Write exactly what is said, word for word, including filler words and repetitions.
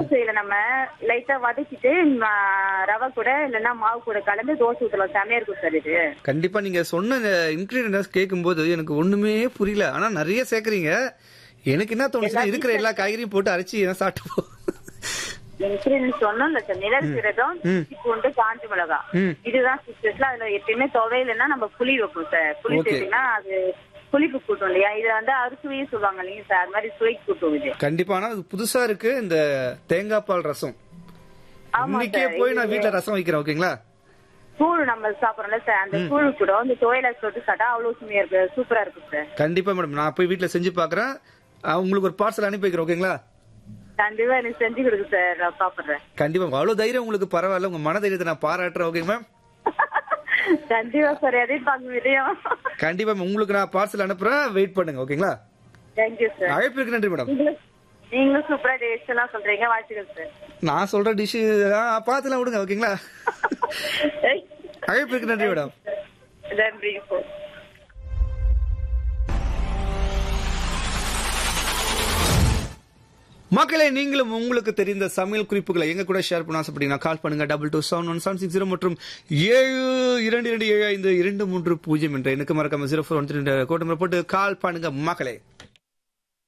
செய்யல நம்ம லைட்டா வதக்கிட்டு ம, ரவை கூட இல்லன்னா மாவு கூட கலந்து தோசை ஊத்தலாம். செமையா இருக்கும் சார் இது. கண்டிப்பா நீங்க சொன்ன இன்கிரீடியன்ஸ் கேட்கும்போது எனக்கு ஒண்ணுமே புரியல. ஆனா நிறைய சேர்க்கறீங்க. எனக்கு என்ன தோணுச்சுன்னா இருக்கிற எல்லா காய்கறியும் போட்டு அரைச்சி என்ன சாப்பிட்டு போ. இன்கிரீடியன்ஸ் சொன்னோம்ல சார், மிளகு சீரகம், இஞ்சி பூண்டு, காஞ்ச மிளகா, ம். இதுதான் சிஸ்டர்ஸ்ல. அதுல எப்பயுமே துவையிலன்னா நம்ம புளி வைப்போம் சார். புளி Okay. சேர்த்தீங்கன்னா அது புளிப்பு கூட்டும் இல்லையா? இது வந்து அறுசுவையும் சொல்லுவாங்க இல்லைங்க சார், அது மாதிரி சுவை கூட்டும் இது. கண்டிப்பா. ஆனா அது புதுசா இருக்கு இந்த தேங்காய் பால் ரசம். ஆமா இன்னைக்கே சார். போய் நான் வீட்டுல ரசம் வைக்கிறேன். ஓகேங்களா? கூழ் நம்ம சாப்பிடறோம்ல சார், அந்த கூழ் கூட இந்த துவையில போட்டு சாப்பிட்டா அவ்வளவு சுமையா இருக்கு, சூப்பரா இருக்கும் சார். கண்டிப்பா மேடம். நான் போய் வீட்டுல செஞ்சு பாக்குறேன். அஹ் உங்களுக்கு ஒரு பார்சல் அனுப்பி வைக்கிறேன். ஓகேங்களா? கண்டிப்பா எனக்கு செஞ்சு கொடுக்கு சார், நான் சாப்பிடுறேன். கண்டிப்பா. அவ்வளவு தைரியம் உங்களுக்கு பரவாயில்ல. உங்க மன தைரியத்தை நான் பாராட்டுறேன். Okay ma'am? கண்டிப்பா சார், எதையும் பார்க்க முடியும். கண்டிப்பா ma'am. உங்களுக்கு நான் பார்சல் அனுப்புறேன். வெயிட் பண்ணுங்க. ஓகேங்களா? Thank you sir. அழைப்பிற்கு நன்றி மேடம். நீங்களும் சூப்பரா டேஸ்ட் எல்லாம் சொல்றீங்க, வாழ்த்துக்கள் சார். நான் சொல்ற டிஷ் பாத்துலாம் விடுங்க. ஓகேங்களா? அழைப்பிற்கு நன்றி மேடம். நன்றி சார். மக்களே, நீங்களும் உங்களுக்கு தெரிந்த சமையல் குறிப்புகளை எங்க கூட ஷேர் பண்ண ஆசைப்பட்டீங்கன்னா கால் பண்ணுங்க. Double two seven one seven six zero மற்றும் ஏழு இரண்டு இரண்டு ஏழு ஐந்து இரண்டு மூன்று பூஜ்ஜியம் என்ற எனக்கு மறக்காம ஜீரோ ஃபோர் ஒன் த்ரீ கோட்டை போட்டு கால் பண்ணுங்க மக்களே.